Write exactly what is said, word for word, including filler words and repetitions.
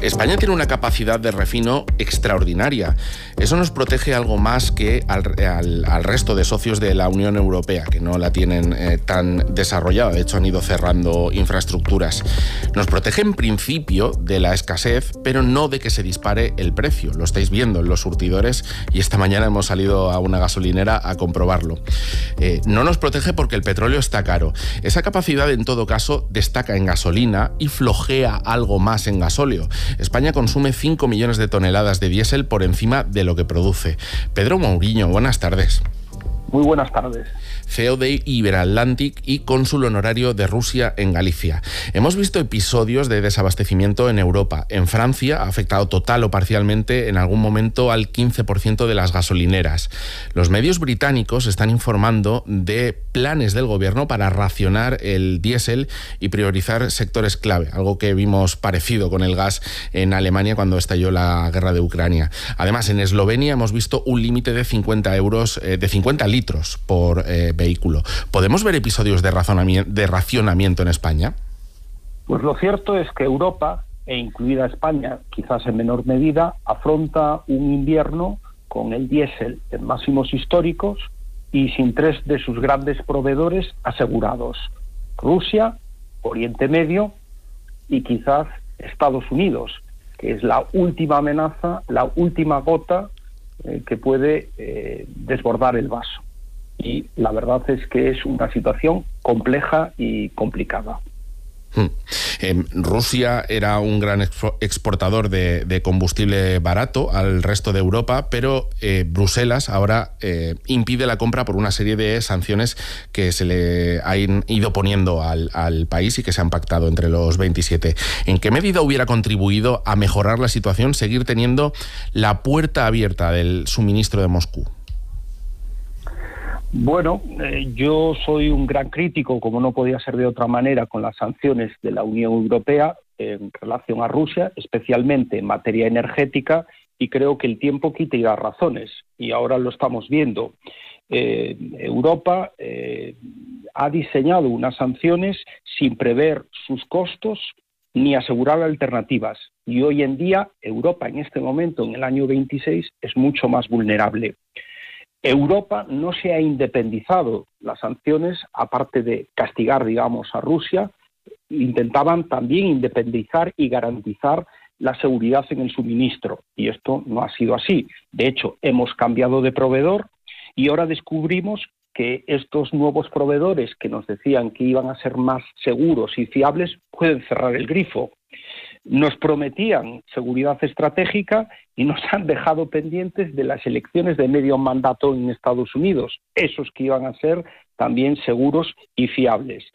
España tiene una capacidad de refino extraordinaria. Eso nos protege algo más que al, al, al resto de socios de la Unión Europea, que no la tienen eh, tan desarrollada. De hecho, han ido cerrando infraestructuras. Nos protege en principio de la escasez, pero no de que se dispare el precio. Lo estáis viendo en los surtidores y esta mañana hemos salido a una gasolinera a comprobarlo. Eh, no nos protege porque el petróleo está caro. Esa capacidad, en todo caso, destaca en gasolina y flojea algo más en gasóleo. España consume cinco millones de toneladas de diésel por encima de lo que produce. Pedro Mouriño, buenas tardes. Muy buenas tardes. C E O de Iberatlantic y cónsul honorario de Rusia en Galicia. Hemos visto episodios de desabastecimiento en Europa. En Francia ha afectado total o parcialmente en algún momento al quince por ciento de las gasolineras. Los medios británicos están informando de planes del gobierno para racionar el diésel y priorizar sectores clave, algo que vimos parecido con el gas en Alemania cuando estalló la guerra de Ucrania. Además, en Eslovenia hemos visto un límite de cincuenta euros, eh, de cincuenta litros por eh, vehículo. ¿Podemos ver episodios de, razonamiento, de racionamiento en España? Pues lo cierto es que Europa, e incluida España, quizás en menor medida, afronta un invierno con el diésel en máximos históricos y sin tres de sus grandes proveedores asegurados: Rusia, Oriente Medio y quizás Estados Unidos, que es la última amenaza, la última gota eh, que puede eh, desbordar el vaso. Y la verdad es que es una situación compleja y complicada. Hmm. Eh, Rusia era un gran expo- exportador de, de combustible barato al resto de Europa, pero eh, Bruselas ahora eh, impide la compra por una serie de sanciones que se le han ido poniendo al, al país y que se han pactado entre los veintisiete. ¿En qué medida hubiera contribuido a mejorar la situación seguir teniendo la puerta abierta del suministro de Moscú? Bueno, eh, yo soy un gran crítico, como no podía ser de otra manera, con las sanciones de la Unión Europea en relación a Rusia, especialmente en materia energética, y creo que el tiempo quita y da razones, y ahora lo estamos viendo. Eh, Europa eh, ha diseñado unas sanciones sin prever sus costos ni asegurar alternativas, y hoy en día Europa, en este momento, en el año veintiséis, es mucho más vulnerable. Europa no se ha independizado. Las sanciones, aparte de castigar, digamos, a Rusia, intentaban también independizar y garantizar la seguridad en el suministro. Y esto no ha sido así. De hecho, hemos cambiado de proveedor y ahora descubrimos que estos nuevos proveedores que nos decían que iban a ser más seguros y fiables pueden cerrar el grifo. Nos prometían seguridad estratégica y nos han dejado pendientes de las elecciones de medio mandato en Estados Unidos, esos que iban a ser también seguros y fiables.